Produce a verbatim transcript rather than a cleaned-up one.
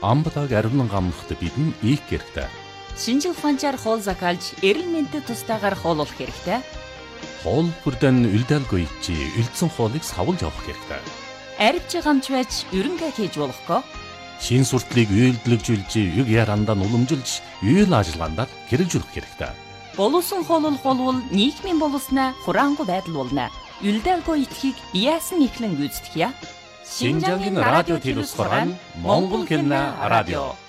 Амбатаг ариунан гамнахт бидэн ийх хэрэгтэй. Шинжил ухаанчаар хоол закалж, эрүүл мэндэд тустаагаар хооллох хэрэгтэй. Хоол бүрдэн үлдээлгүй чи үлдсэн хоолыг савлж явах хэрэгтэй. Арвч гамч байж ерөнхий хийж болохгүй. Шин суртлыг үйлдэлжүүлж, юг ярандаа уламжилж, үйл ажиллагаанд хэрэгжүүлэх хэрэгтэй. Боловсон хооллох болвол нийгмийн боловсноо хураангуй байдал болно. Үлдээлгүй итгэхийг яасан ихлэн гүйцэтгэе. Шинжангийн радио телевиз хорон Монгол хэлний радио.